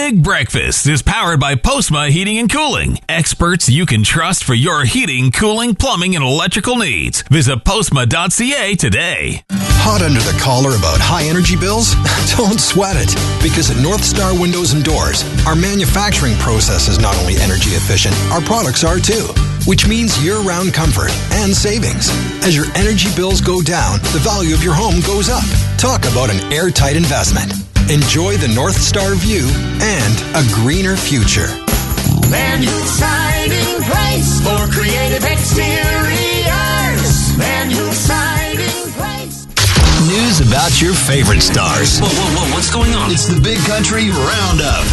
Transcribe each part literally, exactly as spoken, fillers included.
Big Breakfast is powered by Postma Heating and Cooling. Experts you can trust for your heating, cooling, plumbing, and electrical needs. Visit postma dot c a today. Hot under the collar about high energy bills? Don't sweat it. Because at North Star Windows and Doors, our manufacturing process is not only energy efficient, our products are too. Which means year-round comfort and savings. As your energy bills go down, the value of your home goes up. Talk about an airtight investment. Enjoy the North Star view and a greener future. Van Hool Siding Place for creative exteriors. Van Hool Siding Place. News about your favorite stars. Whoa, whoa, whoa, what's going on? It's the Big Country Roundup.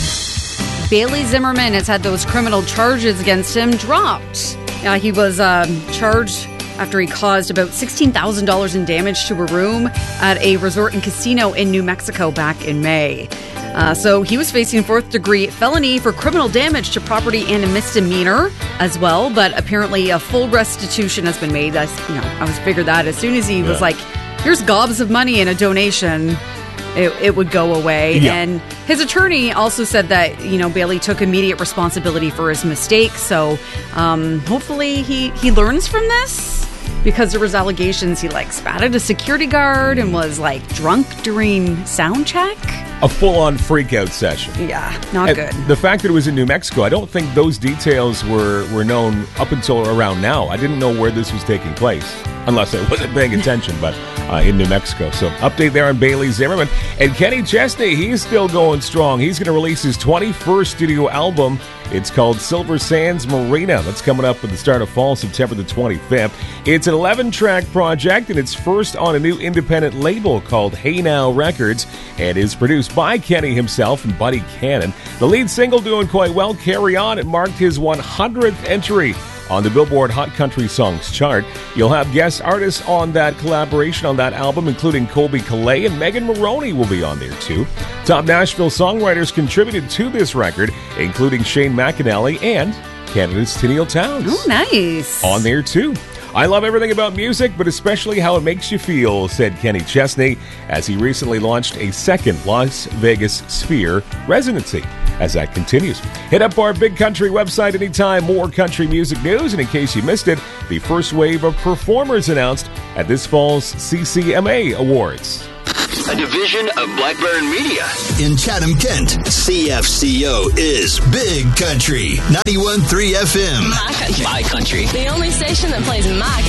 Bailey Zimmerman has had those criminal charges against him dropped. Uh, he was um, charged after he caused about sixteen thousand dollars in damage to a room at a resort and casino in New Mexico back in May. Uh, so he was facing fourth-degree felony for criminal damage to property and a misdemeanor as well, but apparently a full restitution has been made. I, you know, I was figured that as soon as he yeah. was like, here's gobs of money and a donation, It, it would go away. Yeah. And his attorney also said that, you know, Bailey took immediate responsibility for his mistakes. So um, hopefully he, he learns from this, because there was allegations he like spat at a security guard and was like drunk during sound check. A full-on freak-out session. Yeah, not and good. The fact that it was in New Mexico, I don't think those details were, were known up until around now. I didn't know where this was taking place, unless I wasn't paying attention, but uh, in New Mexico. So update there on Bailey Zimmerman. And Kenny Chesney, he's still going strong. He's going to release his twenty-first studio album. It's called Silver Sands Marina. That's coming up at the start of fall, September the twenty-fifth. It's an eleven-track project, and it's first on a new independent label called Hey Now Records, and is produced by Kenny himself and Buddy Cannon. The lead single doing quite well, Carry On. It marked his one hundredth entry on the Billboard Hot Country Songs chart. You'll have guest artists on that collaboration on that album, including Colby Calais, and Megan Maroney will be on there too. Top Nashville songwriters contributed to this record, including Shane McAnally and Canada's Tenille Townes. Oh, nice. On there too. I love everything about music, but especially how it makes you feel, said Kenny Chesney, as he recently launched a second Las Vegas Sphere residency. As that continues, hit up our Big Country website anytime. More country music news. And in case you missed it, the first wave of performers announced at this fall's C C M A Awards. A division of Blackburn Media. In Chatham, Kent, C F C O is Big Country, ninety-one point three F M. My country. My country. The only station that plays my country.